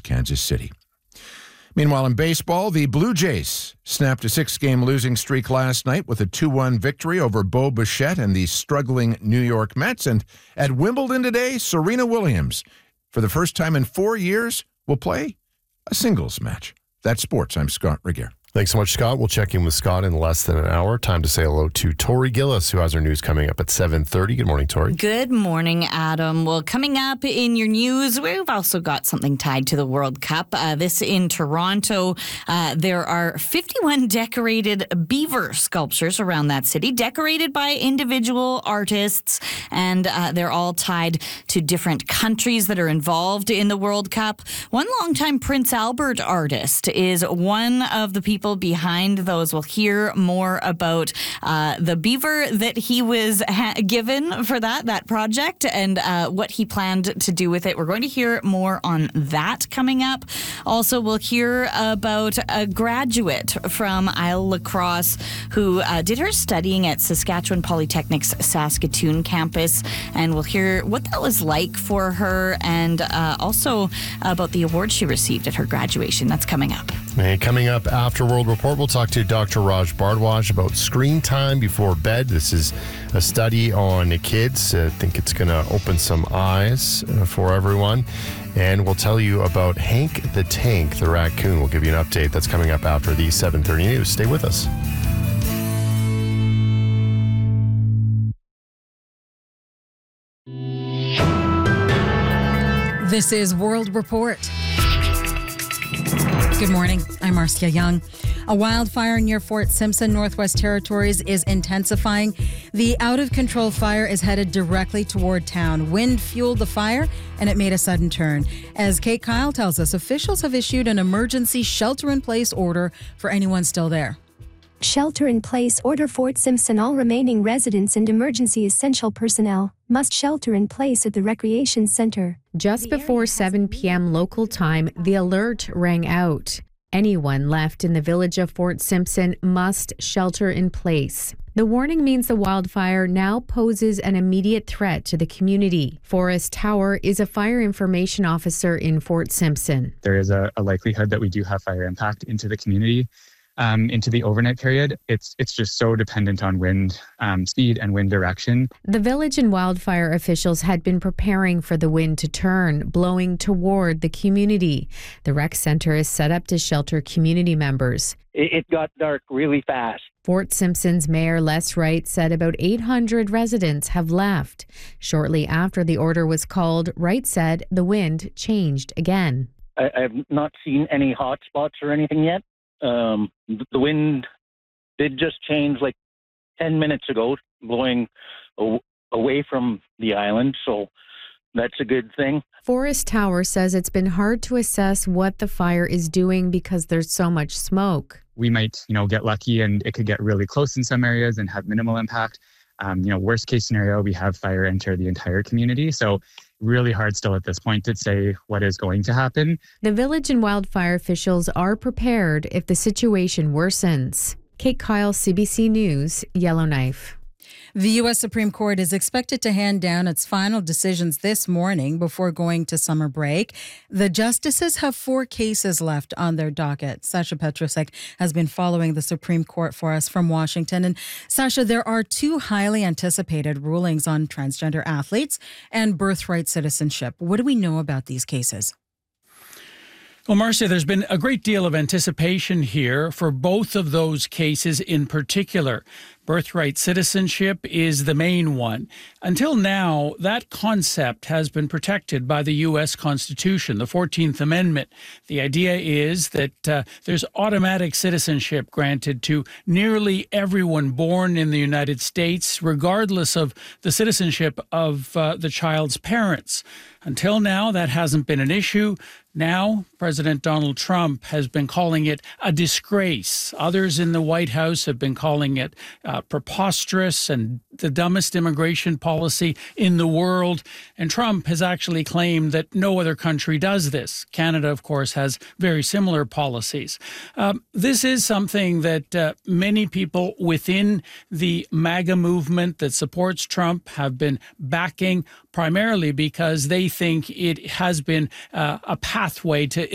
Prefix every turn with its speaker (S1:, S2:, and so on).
S1: Kansas City. Meanwhile, in baseball, the Blue Jays snapped a 6-game losing streak last night with a 2-1 victory over Bo Bichette and the struggling New York Mets. And at Wimbledon today, Serena Williams, for the first time in 4 years, will play a singles match. That's sports. I'm Scott Regier.
S2: Thanks so much, Scott. We'll check in with Scott in less than an hour. Time to say hello to Tori Gillis, who has her news coming up at 7:30. Good morning, Tori.
S3: Good morning, Adam. Well, coming up in your news, we've also got something tied to the World Cup. This in Toronto. There are 51 decorated beaver sculptures around that city, decorated by individual artists, and they're all tied to different countries that are involved in the World Cup. One longtime Prince Albert artist is one of the people behind those. We'll hear more about the beaver that he was given for that project and what he planned to do with it. We're going to hear more on that coming up. Also, we'll hear about a graduate from Isle La Crosse who did her studying at Saskatchewan Polytechnic's Saskatoon campus, and we'll hear what that was like for her and also about the award she received at her graduation. That's coming up.
S2: And coming up after World Report, we'll talk to Dr. Raj Bhardwaj about screen time before bed. This is a study on kids. I think it's going to open some eyes for everyone. And we'll tell you about Hank the Tank, the raccoon. We'll give you an update. That's coming up after the 7:30 news. Stay with us.
S4: This is World Report. Good morning. I'm Marcia Young. A wildfire near Fort Simpson, Northwest Territories is intensifying. The out-of-control fire is headed directly toward town. Wind fueled the fire, and it made a sudden turn. As Kate Kyle tells us, officials have issued an emergency shelter-in-place order for anyone still there.
S5: Shelter-in-place order. Fort Simpson. All remaining residents and emergency essential personnel must shelter in place at the recreation center.
S6: Just before 7 p.m. local time, the alert rang out. Anyone left in the village of Fort Simpson must shelter in place. The warning means the wildfire now poses an immediate threat to the community. Forrest Tower is a fire information officer in Fort Simpson.
S7: There is a likelihood that we do have fire impact into the community. Into the overnight period. It's just so dependent on wind speed and wind direction.
S6: The village and wildfire officials had been preparing for the wind to turn, blowing toward the community. The rec center is set up to shelter community members.
S8: It got dark really fast.
S6: Fort Simpson's Mayor Les Wright said about 800 residents have left. Shortly after the order was called, Wright said the wind changed again.
S8: I have not seen any hot spots or anything yet. The wind did just change like 10 minutes ago, blowing away from the island, so that's a good thing.
S6: Forrest Tower says it's been hard to assess what the fire is doing because there's so much smoke.
S7: We might, get lucky and it could get really close in some areas and have minimal impact. Worst case scenario, we have fire enter the entire community. So really hard still at this point to say what is going to happen.
S6: The village and wildfire officials are prepared if the situation worsens. Kate Kyle, CBC News, Yellowknife.
S4: The U.S. Supreme Court is expected to hand down its final decisions this morning before going to summer break. The justices have 4 cases left on their docket. Sasha Petrusek has been following the Supreme Court for us from Washington. And Sasha, there are 2 highly anticipated rulings on transgender athletes and birthright citizenship. What do we know about these cases?
S9: Well, Marcia, there's been a great deal of anticipation here for both of those cases in particular. Birthright citizenship is the main one. Until now, that concept has been protected by the U.S. Constitution, the 14th Amendment. The idea is that there's automatic citizenship granted to nearly everyone born in the United States, regardless of the citizenship of the child's parents. Until now, that hasn't been an issue. Now, President Donald Trump has been calling it a disgrace. Others in the White House have been calling it preposterous and the dumbest immigration policy in the world. And Trump has actually claimed that no other country does this. Canada, of course, has very similar policies. This is something that many people within the MAGA movement that supports Trump have been backing, primarily because they think it has been a pathway to